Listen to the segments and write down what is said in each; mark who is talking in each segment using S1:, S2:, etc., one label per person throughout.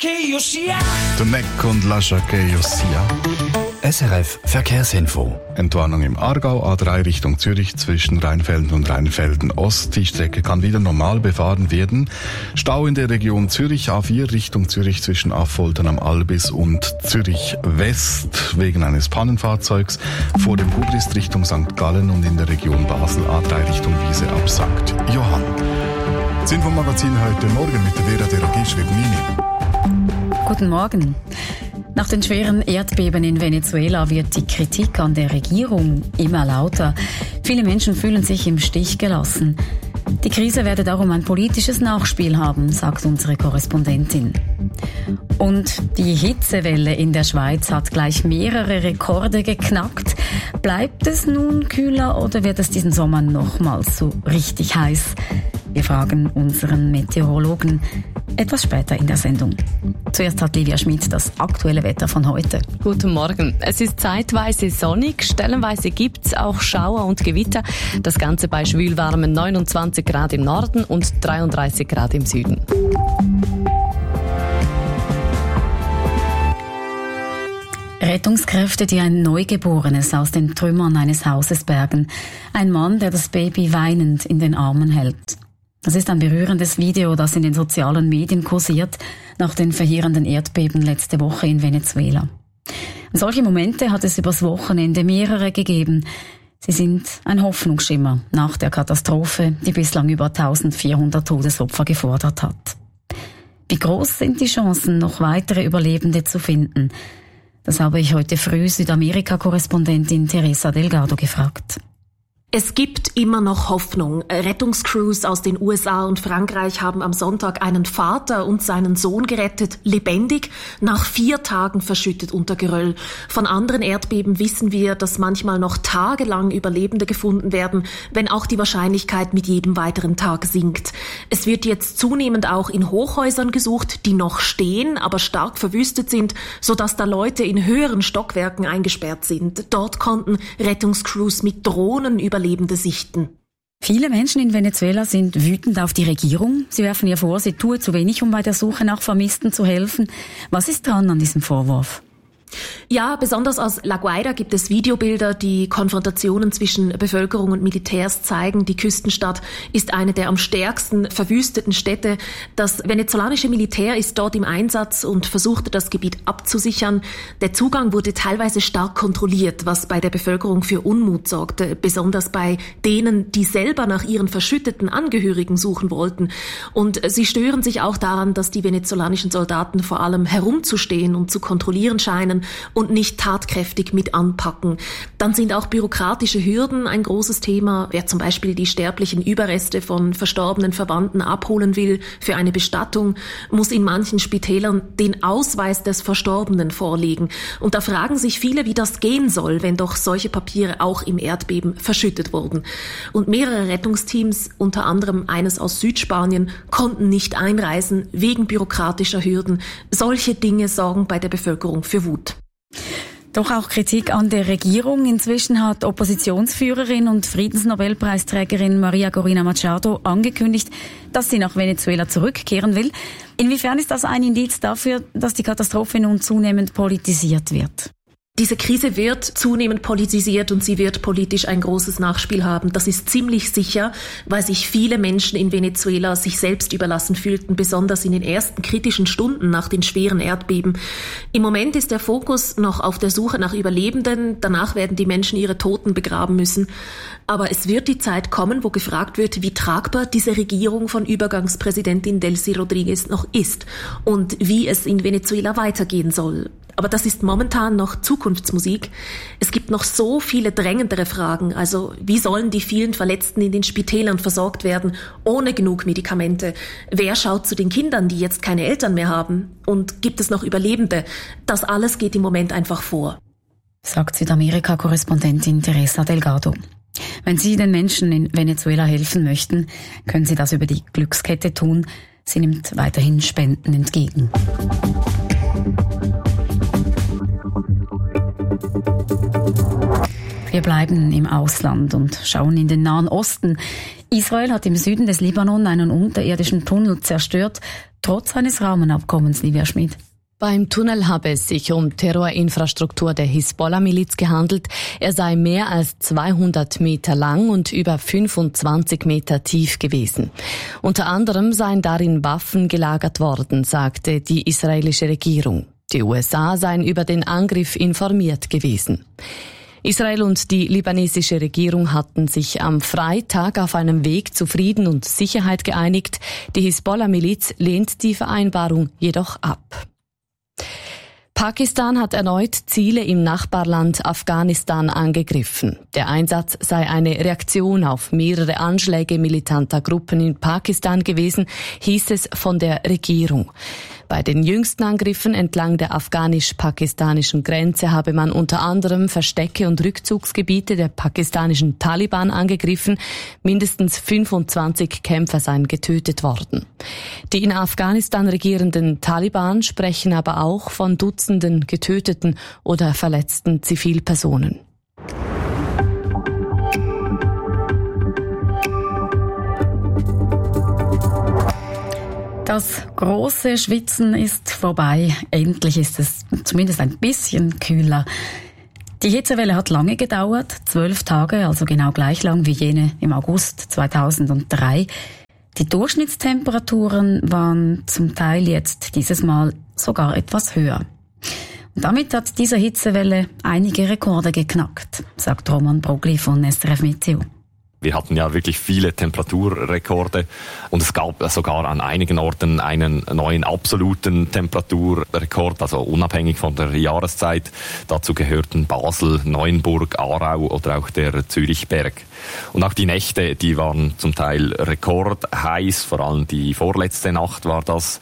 S1: Der Neck und Lascia che io sia.
S2: SRF Verkehrsinfo.
S1: Entwarnung im Aargau, A3 Richtung Zürich zwischen Rheinfelden und Rheinfelden Ost. Die Strecke kann wieder normal befahren werden. Stau in der Region Zürich, A4 Richtung Zürich zwischen Affoltern am Albis und Zürich West wegen eines Pannenfahrzeugs. Vor dem Hubrist Richtung St. Gallen und in der Region Basel A3 Richtung Wiese ab St. Johann. Das Infomagazin heute Morgen mit der Vera Deragisch-Webnini.
S3: Guten Morgen. Nach den schweren Erdbeben in Venezuela wird die Kritik an der Regierung immer lauter. Viele Menschen fühlen sich im Stich gelassen. Die Krise werde darum ein politisches Nachspiel haben, sagt unsere Korrespondentin. Und die Hitzewelle in der Schweiz hat gleich mehrere Rekorde geknackt. Bleibt es nun kühler oder wird es diesen Sommer nochmals so richtig heiß? Wir fragen unseren Meteorologen etwas später in der Sendung. Zuerst hat Livia Schmidt das aktuelle Wetter von heute.
S4: Guten Morgen. Es ist zeitweise sonnig, stellenweise gibt es auch Schauer und Gewitter. Das Ganze bei schwülwarmen 29 Grad im Norden und 33 Grad im Süden.
S3: Rettungskräfte, die ein Neugeborenes aus den Trümmern eines Hauses bergen. Ein Mann, der das Baby weinend in den Armen hält. Das ist ein berührendes Video, das in den sozialen Medien kursiert, nach den verheerenden Erdbeben letzte Woche in Venezuela. Solche Momente hat es übers Wochenende mehrere gegeben. Sie sind ein Hoffnungsschimmer nach der Katastrophe, die bislang über 1400 Todesopfer gefordert hat. Wie groß sind die Chancen, noch weitere Überlebende zu finden? Das habe ich heute früh Südamerika-Korrespondentin Teresa Delgado gefragt.
S5: Es gibt immer noch Hoffnung. Rettungscrews aus den USA und Frankreich haben am Sonntag einen Vater und seinen Sohn gerettet, lebendig, nach 4 Tagen verschüttet unter Geröll. Von anderen Erdbeben wissen wir, dass manchmal noch tagelang Überlebende gefunden werden, wenn auch die Wahrscheinlichkeit mit jedem weiteren Tag sinkt. Es wird jetzt zunehmend auch in Hochhäusern gesucht, die noch stehen, aber stark verwüstet sind, sodass da Leute in höheren Stockwerken eingesperrt sind. Dort konnten Rettungscrews mit Drohnen Überlebende sichten.
S3: Viele Menschen in Venezuela sind wütend auf die Regierung. Sie werfen ihr vor, sie tue zu wenig, um bei der Suche nach Vermissten zu helfen. Was ist dran an diesem Vorwurf?
S5: Ja, besonders aus La Guaira gibt es Videobilder, die Konfrontationen zwischen Bevölkerung und Militärs zeigen. Die Küstenstadt ist eine der am stärksten verwüsteten Städte. Das venezolanische Militär ist dort im Einsatz und versuchte, das Gebiet abzusichern. Der Zugang wurde teilweise stark kontrolliert, was bei der Bevölkerung für Unmut sorgte, besonders bei denen, die selber nach ihren verschütteten Angehörigen suchen wollten. Und sie stören sich auch daran, dass die venezolanischen Soldaten vor allem herumzustehen und zu kontrollieren scheinen und nicht tatkräftig mit anpacken. Dann sind auch bürokratische Hürden ein großes Thema. Wer zum Beispiel die sterblichen Überreste von verstorbenen Verwandten abholen will für eine Bestattung, muss in manchen Spitälern den Ausweis des Verstorbenen vorlegen. Und da fragen sich viele, wie das gehen soll, wenn doch solche Papiere auch im Erdbeben verschüttet wurden. Und mehrere Rettungsteams, unter anderem eines aus Südspanien, konnten nicht einreisen wegen bürokratischer Hürden. Solche Dinge sorgen bei der Bevölkerung für Wut.
S3: Doch auch Kritik an der Regierung. Inzwischen hat Oppositionsführerin und Friedensnobelpreisträgerin Maria Corina Machado angekündigt, dass sie nach Venezuela zurückkehren will. Inwiefern ist das ein Indiz dafür, dass die Katastrophe nun zunehmend politisiert wird?
S5: Diese Krise wird zunehmend politisiert und sie wird politisch ein großes Nachspiel haben. Das ist ziemlich sicher, weil sich viele Menschen in Venezuela sich selbst überlassen fühlten, besonders in den ersten kritischen Stunden nach den schweren Erdbeben. Im Moment ist der Fokus noch auf der Suche nach Überlebenden. Danach werden die Menschen ihre Toten begraben müssen. Aber es wird die Zeit kommen, wo gefragt wird, wie tragbar diese Regierung von Übergangspräsidentin Delcy Rodríguez noch ist und wie es in Venezuela weitergehen soll. Aber das ist momentan noch Zukunftsmusik. Es gibt noch so viele drängendere Fragen. Also wie sollen die vielen Verletzten in den Spitälern versorgt werden, ohne genug Medikamente? Wer schaut zu den Kindern, die jetzt keine Eltern mehr haben? Und gibt es noch Überlebende? Das alles geht im Moment einfach vor.
S3: Sagt Südamerika-Korrespondentin Teresa Delgado. Wenn Sie den Menschen in Venezuela helfen möchten, können Sie das über die Glückskette tun. Sie nimmt weiterhin Spenden entgegen. Wir bleiben im Ausland und schauen in den Nahen Osten. Israel hat im Süden des Libanon einen unterirdischen Tunnel zerstört. trotz eines Rahmenabkommens, Livia Schmid.
S4: Beim Tunnel habe es sich um Terrorinfrastruktur der Hisbollah-Miliz gehandelt. Er sei mehr als 200 Meter lang und über 25 Meter tief gewesen. Unter anderem seien darin Waffen gelagert worden, sagte die israelische Regierung. Die USA seien über den Angriff informiert gewesen. Israel und die libanesische Regierung hatten sich am Freitag auf einem Weg zu Frieden und Sicherheit geeinigt. Die Hisbollah-Miliz lehnt die Vereinbarung jedoch ab. Pakistan hat erneut Ziele im Nachbarland Afghanistan angegriffen. Der Einsatz sei eine Reaktion auf mehrere Anschläge militanter Gruppen in Pakistan gewesen, hieß es von der Regierung. Bei den jüngsten Angriffen entlang der afghanisch-pakistanischen Grenze habe man unter anderem Verstecke und Rückzugsgebiete der pakistanischen Taliban angegriffen. Mindestens 25 Kämpfer seien getötet worden. Die in Afghanistan regierenden Taliban sprechen aber auch von Dutzenden getöteten oder verletzten Zivilpersonen.
S3: Das große Schwitzen ist vorbei. Endlich ist es zumindest ein bisschen kühler. Die Hitzewelle hat lange gedauert, 12 Tage, also genau gleich lang wie jene im August 2003. Die Durchschnittstemperaturen waren zum Teil jetzt dieses Mal sogar etwas höher. Und damit hat diese Hitzewelle einige Rekorde geknackt, sagt Roman Brogli von SRF Meteo.
S6: Wir hatten ja wirklich viele Temperaturrekorde und es gab sogar an einigen Orten einen neuen absoluten Temperaturrekord, also unabhängig von der Jahreszeit. Dazu gehörten Basel, Neuenburg, Aarau oder auch der Zürichberg. Und auch die Nächte, die waren zum Teil rekordheiß, vor allem die vorletzte Nacht war das.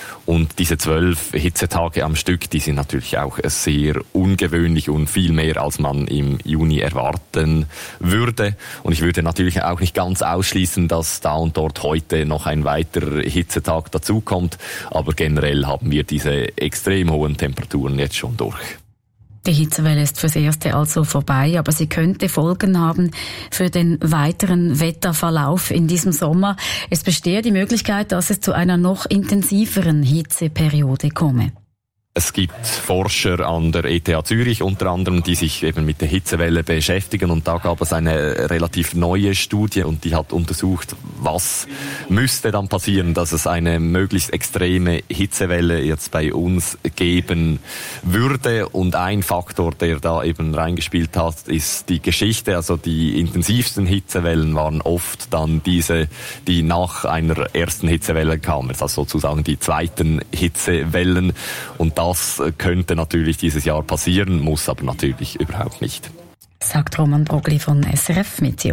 S6: Und diese 12 Hitzetage am Stück, die sind natürlich auch sehr ungewöhnlich und viel mehr, als man im Juni erwarten würde. Und ich würde natürlich auch nicht ganz ausschließen, dass da und dort heute noch ein weiterer Hitzetag dazukommt. Aber generell haben wir diese extrem hohen Temperaturen jetzt schon durch.
S3: Die Hitzewelle ist fürs Erste also vorbei, aber sie könnte Folgen haben für den weiteren Wetterverlauf in diesem Sommer. Es bestehe die Möglichkeit, dass es zu einer noch intensiveren Hitzeperiode komme.
S6: Es gibt Forscher an der ETH Zürich unter anderem, die sich eben mit der Hitzewelle beschäftigen, und da gab es eine relativ neue Studie und die hat untersucht, was müsste dann passieren, dass es eine möglichst extreme Hitzewelle jetzt bei uns geben würde. Und ein Faktor, der da eben reingespielt hat, ist die Geschichte. Also die intensivsten Hitzewellen waren oft dann diese, die nach einer ersten Hitzewelle kamen, also sozusagen die zweiten Hitzewellen. Und das könnte natürlich dieses Jahr passieren, muss aber natürlich überhaupt nicht.
S3: Sagt Roman Brogli von SRF Meteo.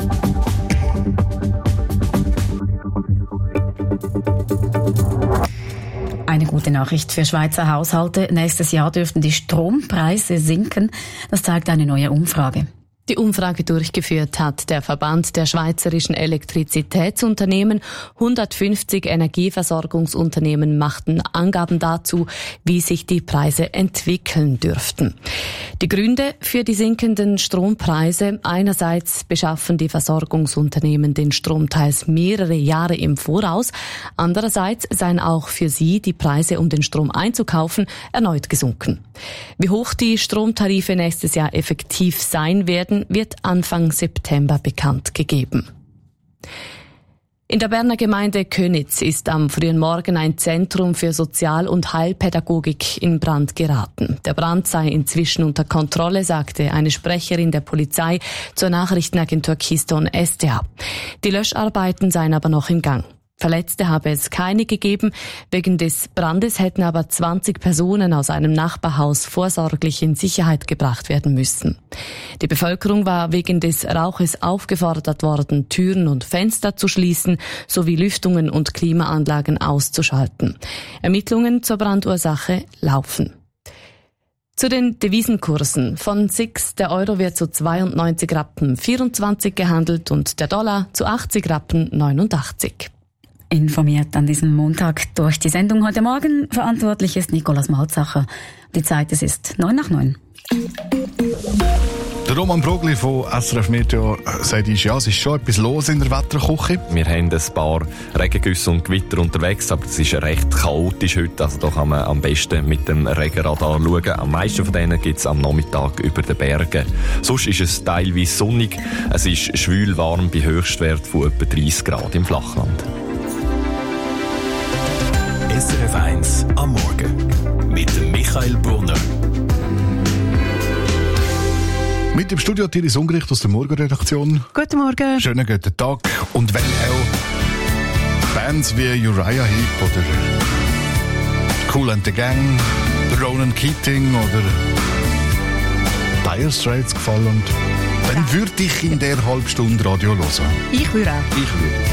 S3: Eine gute Nachricht für Schweizer Haushalte. Nächstes Jahr dürften die Strompreise sinken. Das zeigt eine neue Umfrage.
S4: Die Umfrage durchgeführt hat der Verband der schweizerischen Elektrizitätsunternehmen. 150 Energieversorgungsunternehmen machten Angaben dazu, wie sich die Preise entwickeln dürften. Die Gründe für die sinkenden Strompreise: einerseits beschaffen die Versorgungsunternehmen den Strom teils mehrere Jahre im Voraus, andererseits seien auch für sie die Preise, um den Strom einzukaufen, erneut gesunken. Wie hoch die Stromtarife nächstes Jahr effektiv sein werden, wird Anfang September bekannt gegeben. In der Berner Gemeinde Könitz ist am frühen Morgen ein Zentrum für Sozial- und Heilpädagogik in Brand geraten. Der Brand sei inzwischen unter Kontrolle, sagte eine Sprecherin der Polizei zur Nachrichtenagentur Keystone SDA. Die Löscharbeiten seien aber noch im Gang. Verletzte habe es keine gegeben. Wegen des Brandes hätten aber 20 Personen aus einem Nachbarhaus vorsorglich in Sicherheit gebracht werden müssen. Die Bevölkerung war wegen des Rauches aufgefordert worden, Türen und Fenster zu schließen sowie Lüftungen und Klimaanlagen auszuschalten. Ermittlungen zur Brandursache laufen. Zu den Devisenkursen. Von 6, der Euro wird zu 92 Rappen 24 gehandelt und der Dollar zu 80 Rappen 89.
S3: Informiert an diesem Montag durch die Sendung heute Morgen. Verantwortlich ist Nikolaus Malzacher. Die Zeit, es ist 8:09.
S1: Der Roman Brogli von SRF Meteo sagt uns, ja, es ist schon etwas los in der Wetterküche.
S6: Wir haben ein paar Regengüsse und Gewitter unterwegs, aber es ist recht chaotisch heute. Also da kann man am besten mit dem Regenradar schauen. Am meisten von denen gibt es am Nachmittag über den Bergen. Sonst ist es teilweise sonnig. Es ist schwül warm bei Höchstwert von etwa 30 Grad im Flachland.
S2: SRF 1 am Morgen mit dem Michael Brunner.
S1: Mit dem Studio Iris Ungericht aus der Morgenredaktion.
S7: Guten Morgen.
S1: Schönen guten Tag. Und wenn auch Bands wie Uriah Heep oder Kool and the Gang, Ronan Keating oder Dire Straits gefallen, dann würde ich in der halben Stunde Radio hören.
S7: Ich würde auch.
S1: Ich würde.